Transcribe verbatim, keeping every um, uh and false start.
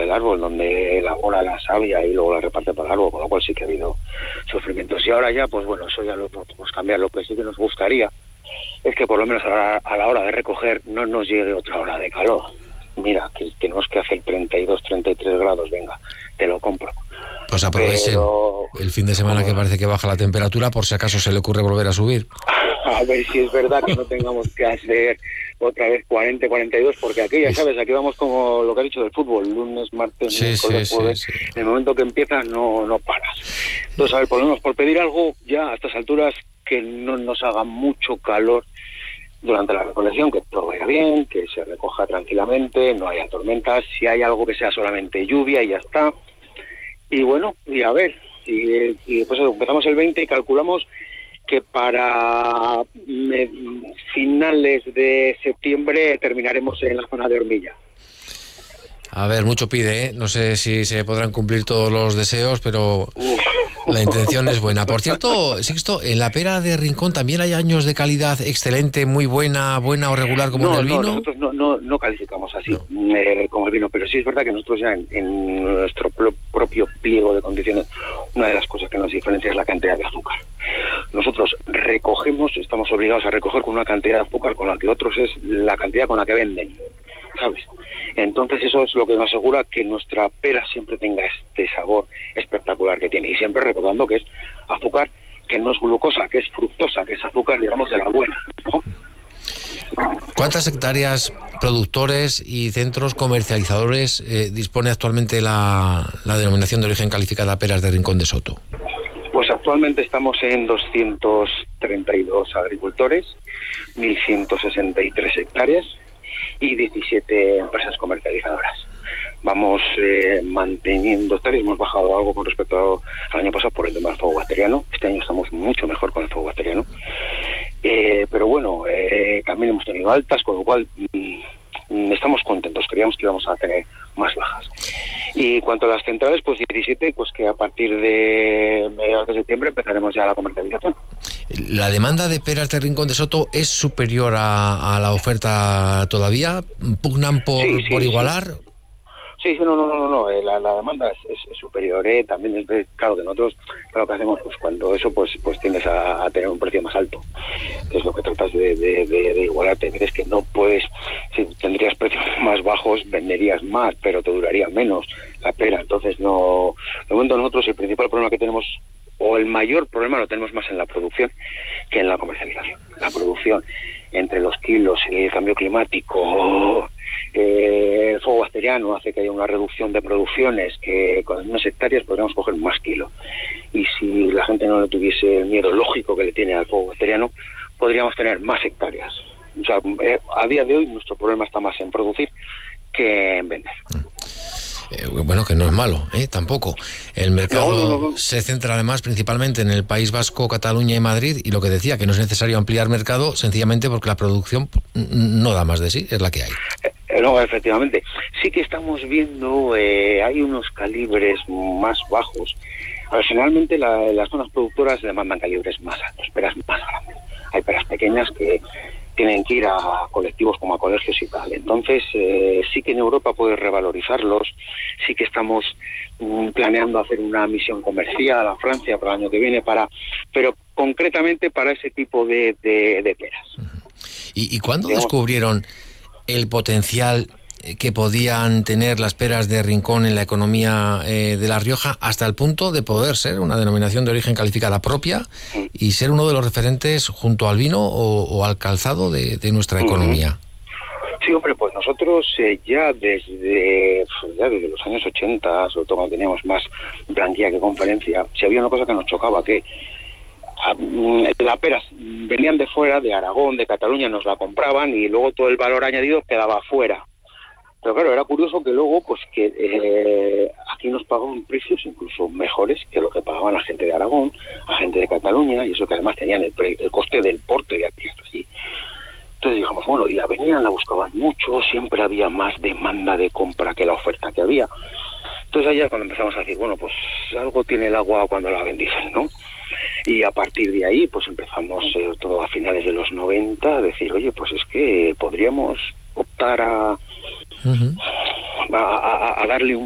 el árbol, donde elabora la savia y luego la reparte para el árbol, con lo cual sí que ha habido sufrimientos. Y ahora ya, pues bueno, eso ya lo podemos cambiar. Lo que sí que nos gustaría es que por lo menos a la, a la hora de recoger no nos llegue otra hora de calor. Mira, que tenemos que hacer treinta y dos, treinta y tres grados, venga, te lo compro. Pues aprovechen Pero... el fin de semana que parece que baja la temperatura, por si acaso se le ocurre volver a subir. A ver si es verdad que no tengamos que hacer otra vez cuarenta, cuarenta y dos, porque aquí ya sabes, aquí vamos como lo que has dicho del fútbol, lunes, martes, sí, miércoles, sí, jueves, sí, sí. En el momento que empiezas no, no paras. Entonces, a ver, por lo menos por pedir algo ya a estas alturas que no nos haga mucho calor durante la recolección, que todo vaya bien, que se recoja tranquilamente, no haya tormentas, si hay algo que sea solamente lluvia y ya está. Y bueno, y a ver, y, y pues empezamos el veinte y calculamos que para me, finales de septiembre terminaremos en la zona de Hormilla. A ver, mucho pide, ¿eh? No sé si se podrán cumplir todos los deseos, pero Uf. La intención es buena. Por cierto, Sixto, en la pera de Rincón también hay años de calidad excelente, muy buena, buena o regular como no, en el vino. No, nosotros no, no, no calificamos así no. eh, como el vino, pero sí es verdad que nosotros ya en, en nuestro pro, propio pliego de condiciones, una de las cosas que nos diferencia es la cantidad de azúcar. Nosotros recogemos, estamos obligados a recoger con una cantidad de azúcar con la que otros es la cantidad con la que venden, ¿sabes? Entonces eso es lo que nos asegura que nuestra pera siempre tenga este sabor espectacular que tiene, y siempre recordando que es azúcar que no es glucosa, que es fructosa, que es azúcar, digamos, de la buena, ¿no? ¿Cuántas hectáreas, productores y centros comercializadores eh, dispone actualmente la, la denominación de origen calificada Peras de Rincón de Soto? Pues actualmente estamos en doscientos treinta y dos agricultores, mil ciento sesenta y tres hectáreas y diecisiete empresas comercializadoras. Vamos eh, manteniendo tal, hemos bajado algo con respecto al año pasado por el tema del fuego bacteriano. Este año estamos mucho mejor con el fuego bacteriano. Eh, pero bueno, eh, también hemos tenido altas, con lo cual mmm, estamos contentos. Creíamos que íbamos a tener más bajas. Y cuanto a las centrales, pues diecisiete, pues que a partir de mediados de septiembre empezaremos ya la comercialización. ¿La demanda de peras de Rincón de Soto es superior a, a la oferta todavía? ¿Pugnan por, sí, sí, por igualar? Sí. Sí, sí, no, no, no, no, eh, la, la demanda es, es, es superior, eh, también es claro que nosotros, claro que hacemos, pues cuando eso, pues pues tiendes a, a tener un precio más alto, que es lo que tratas de, de, de, de igualarte, crees que no puedes, si tendrías precios más bajos, venderías más, pero te duraría menos la pera, entonces no, de momento nosotros el principal problema que tenemos, o el mayor problema lo tenemos más en la producción que en la comercialización. La producción, entre los kilos y el cambio climático, eh, el fuego bacteriano hace que haya una reducción de producciones, que con unas hectáreas podríamos coger más kilos. Y si la gente no le tuviese el miedo lógico que le tiene al fuego bacteriano, podríamos tener más hectáreas. O sea, eh, a día de hoy nuestro problema está más en producir que en vender. Eh, bueno, que no es malo, ¿eh? Tampoco. El mercado no, no, no. se centra además principalmente en el País Vasco, Cataluña y Madrid, y lo que decía, que no es necesario ampliar mercado sencillamente porque la producción no da más de sí, es la que hay. Eh, no, efectivamente. Sí que estamos viendo, eh, hay unos calibres más bajos. A ver, generalmente la, las zonas productoras demandan calibres más altos, peras más grandes. Hay peras pequeñas que tienen que ir a colectivos como a colegios y tal. Entonces, eh, sí que en Europa puedes revalorizarlos, sí que estamos mm, planeando hacer una misión comercial a Francia para el año que viene, para, pero concretamente para ese tipo de, de, de peras. ¿Y, y cuándo Digamos, descubrieron el potencial que podían tener las peras de Rincón en la economía eh, de La Rioja hasta el punto de poder ser una denominación de origen calificada propia y ser uno de los referentes junto al vino o, o al calzado de, de nuestra economía? Sí, hombre, pues nosotros eh, ya desde ya desde los años ochenta, sobre todo cuando teníamos más plantilla que conferencia, si había una cosa que nos chocaba, que las peras venían de fuera, de Aragón, de Cataluña, nos la compraban y luego todo el valor añadido quedaba fuera. Pero claro, era curioso que luego, pues que eh, aquí nos pagaban precios incluso mejores que lo que pagaban la gente de Aragón, la gente de Cataluña, y eso que además tenían el, pre- el coste del porte de aquí hasta así. Entonces dijimos, bueno, y la venían, la buscaban mucho, siempre había más demanda de compra que la oferta que había. Entonces allá cuando empezamos a decir, bueno, pues algo tiene el agua cuando la bendicen, ¿no? Y a partir de ahí, pues empezamos eh, todo a finales de los noventa a decir, oye, pues es que podríamos optar a, uh-huh. a, a, a darle un